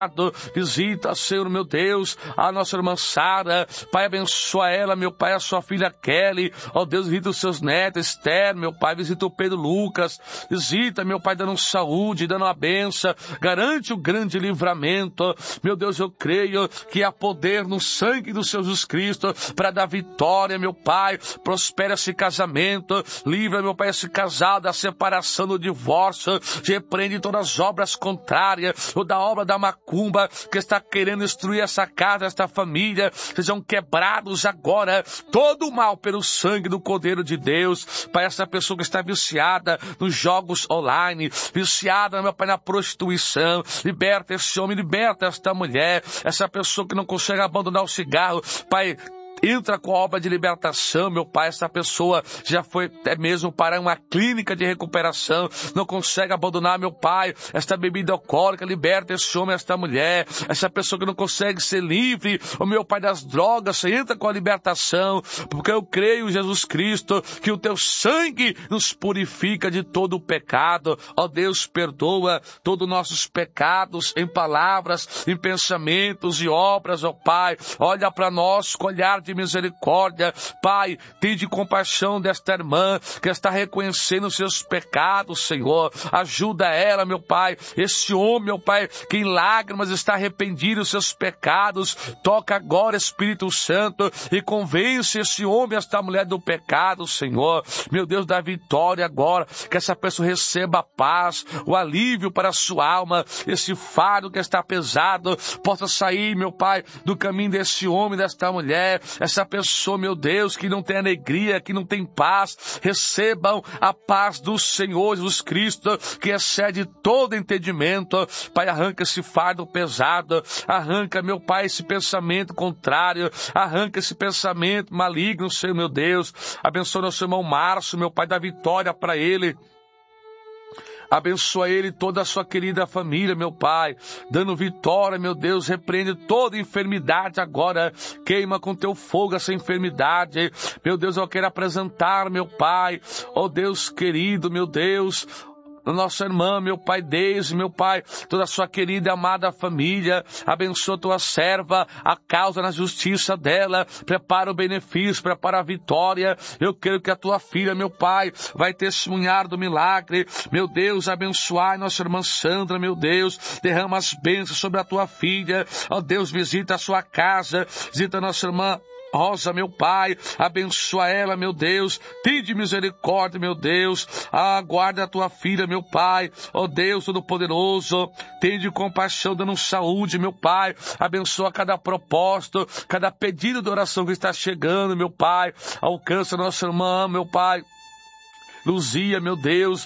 Visita, Senhor, meu Deus, a nossa irmã Sara. Pai, abençoa ela, meu Pai, a sua filha Kelly. Ó Deus, visita os seus netos, Esther, meu Pai, visita o Pedro Lucas. Visita, meu Pai, dando saúde, dando a benção. Garante o grande livramento. Meu Deus, eu creio que há poder no sangue do Senhor Jesus Cristo para dar vitória, meu Pai. Prospera esse casamento. Livra, meu Pai, esse casal da separação, do divórcio. Repreende todas as obras contrárias, ou da obra da macumba que está querendo destruir essa casa, esta família. Sejam quebrados agora todo o mal pelo sangue do Cordeiro de Deus. Pai, essa pessoa que está viciada nos jogos online, viciada, meu Pai, na prostituição, liberta esse homem, liberta esta mulher, essa pessoa que não consegue abandonar o cigarro. Pai, entra com a obra de libertação, meu Pai. Essa pessoa já foi até mesmo para uma clínica de recuperação, não consegue abandonar, meu Pai, esta bebida alcoólica. Liberta esse homem, esta mulher, essa pessoa que não consegue ser livre, o meu Pai, das drogas. Entra com a libertação, porque eu creio, Jesus Cristo, que o teu sangue nos purifica de todo o pecado. Ó Deus, perdoa todos os nossos pecados em palavras, em pensamentos e obras, ó Pai. Olha para nós com olhar de misericórdia, Pai. Tem de compaixão desta irmã que está reconhecendo os seus pecados, Senhor. Ajuda ela, meu Pai. Esse homem, meu Pai, que em lágrimas está arrependido dos seus pecados. Toca agora, Espírito Santo, e convence esse homem, esta mulher do pecado, Senhor. Meu Deus, dá vitória agora. Que essa pessoa receba a paz, o alívio para a sua alma. Esse fardo que está pesado possa sair, meu Pai, do caminho desse homem, desta mulher. Essa pessoa, meu Deus, que não tem alegria, que não tem paz, recebam a paz do Senhor Jesus Cristo, que excede todo entendimento. Pai, arranca esse fardo pesado, arranca, meu Pai, esse pensamento contrário, arranca esse pensamento maligno, Senhor, meu Deus. Abençoa nosso irmão Márcio, meu Pai, dá vitória para ele. Abençoa ele e toda a sua querida família, meu Pai, dando vitória, meu Deus. Repreende toda enfermidade agora, queima com teu fogo essa enfermidade. Meu Deus, eu quero apresentar, meu Pai, ó Deus querido, meu Deus, nossa irmã, meu Pai, Deise, meu Pai, toda a sua querida e amada família. Abençoa tua serva, a causa na justiça dela. Prepara o benefício, prepara a vitória. Eu quero que a tua filha, meu Pai, vai testemunhar do milagre. Meu Deus, abençoai nossa irmã Sandra, meu Deus. Derrama as bênçãos sobre a tua filha. Ó Deus, visita a sua casa, visita a nossa irmã Rosa, meu Pai, abençoa ela, meu Deus. Tem de misericórdia, meu Deus. Guarda a tua filha, meu Pai. Ó Deus Todo-Poderoso, tem de compaixão, dando saúde, meu Pai. Abençoa cada propósito, cada pedido de oração que está chegando, meu Pai. Alcança nossa irmã, meu Pai Luzia, meu Deus,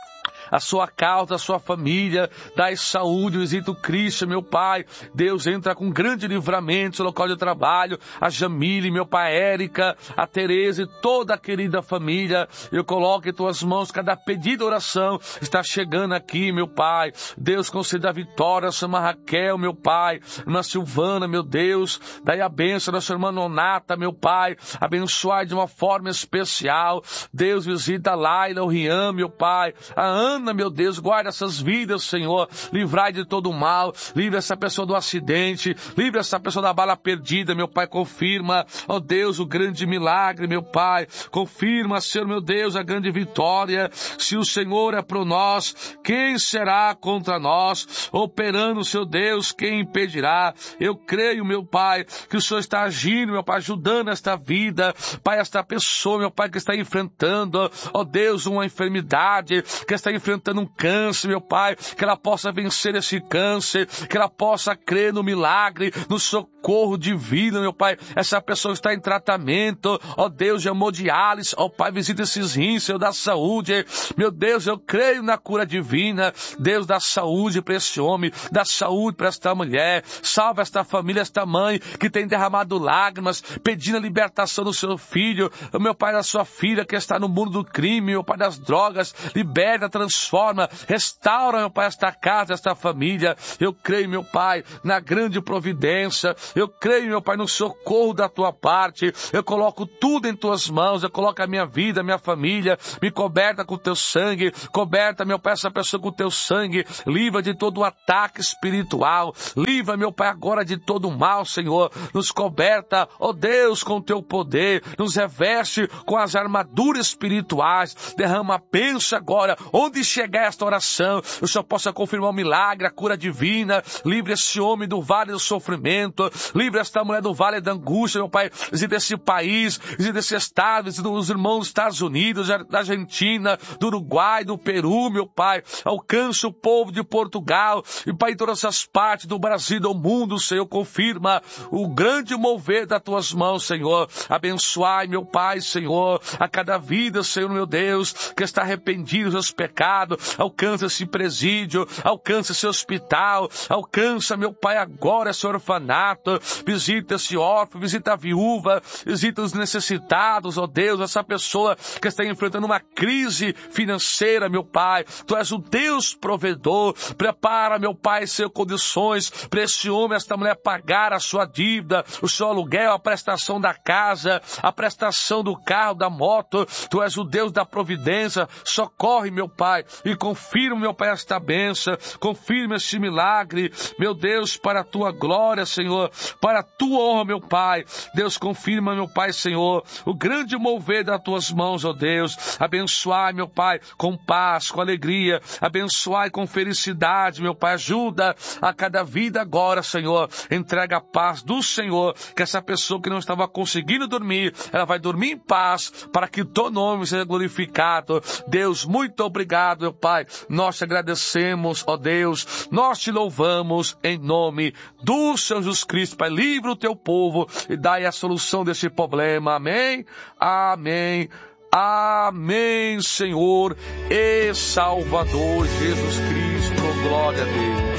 a sua causa, a sua família. Dai saúde, visita o Cristo, meu Pai. Deus, entra com grande livramento no seu local de trabalho. A Jamile, meu Pai, a Érica, a Tereza e toda a querida família. Eu coloco em tuas mãos cada pedido de oração. Está chegando aqui, meu Pai. Deus, conceda a vitória, nossa irmã Raquel, meu Pai. Irmã Silvana, meu Deus. Dai a bênção, nossa irmã Nonata, meu Pai. Abençoai de uma forma especial. Deus, visita a Laila, o Rian, meu Pai. A Ana, meu Deus, guarda essas vidas, Senhor. Livrai de todo o mal. Livra essa pessoa do acidente. Livra essa pessoa da bala perdida, meu Pai. Confirma, ó Deus, o grande milagre, meu Pai. Confirma, Senhor, meu Deus, a grande vitória. Se o Senhor é por nós, quem será contra nós? Operando, seu Deus, quem impedirá? Eu creio, meu Pai, que o Senhor está agindo, meu Pai, ajudando esta vida. Pai, esta pessoa, meu Pai, que está enfrentando, ó Deus, uma enfermidade, que está enfrentando um câncer, meu Pai, que ela possa vencer esse câncer, que ela possa crer no milagre, no socorro divino, meu Pai. Essa pessoa está em tratamento, ó Deus, de hemodiálise, ó Pai, visita esses rins, Senhor, da saúde. Meu Deus, eu creio na cura divina. Deus, dá saúde para esse homem, dá saúde para esta mulher. Salva esta família, esta mãe que tem derramado lágrimas, pedindo a libertação do seu filho, meu Pai, da sua filha que está no mundo do crime, meu Pai, das drogas. Liberta, transforma, restaura, meu Pai, esta casa, esta família. Eu creio, meu Pai, na grande providência. Eu creio, meu Pai, no socorro da tua parte. Eu coloco tudo em tuas mãos. Eu coloco a minha vida, a minha família. Me coberta com teu sangue. Coberta, meu Pai, essa pessoa com teu sangue. Livra de todo o ataque espiritual. Livra, meu Pai, agora de todo o mal, Senhor. Nos coberta, ó Deus, com teu poder. Nos reveste com as armaduras espirituais. Derrama a bênção agora. Onde chegar esta oração, o Senhor possa confirmar o milagre, a cura divina. Livre esse homem do vale do sofrimento. Livre esta mulher do vale da angústia, meu Pai. Visita esse país, visita esse estado, visita os irmãos dos Estados Unidos, da Argentina, do Uruguai, do Peru, meu Pai. Alcance o povo de Portugal e, Pai, em todas essas partes do Brasil, do mundo, Senhor. Confirma o grande mover das tuas mãos, Senhor. Abençoai, meu Pai, Senhor, a cada vida, Senhor, meu Deus, que está arrependido dos seus pecados. Alcança esse presídio, alcança esse hospital, alcança, meu Pai, agora esse orfanato. Visita esse órfão, visita a viúva, visita os necessitados, ó Deus, essa pessoa que está enfrentando uma crise financeira, meu Pai. Tu és o Deus provedor. Prepara, meu Pai, Senhor, condições para esse homem, esta mulher pagar a sua dívida, o seu aluguel, a prestação da casa, a prestação do carro, da moto. Tu és o Deus da providência. Socorre, meu Pai, e confirma, meu Pai, esta bênção. Confirma este milagre, meu Deus, para a tua glória, Senhor, para a tua honra, meu Pai. Deus, confirma, meu Pai, Senhor, o grande mover das tuas mãos, ó Deus. Abençoai, meu Pai, com paz, com alegria. Abençoai com felicidade, meu Pai. Ajuda a cada vida agora, Senhor. Entrega a paz do Senhor, que essa pessoa que não estava conseguindo dormir, ela vai dormir em paz, para que teu nome seja glorificado. Deus, muito obrigado, meu Pai. Nós te agradecemos, ó Deus. Nós te louvamos em nome do Senhor Jesus Cristo. Pai, livra o teu povo e dai a solução desse problema. Amém? Amém. Amém, Senhor e Salvador Jesus Cristo. Glória a Deus.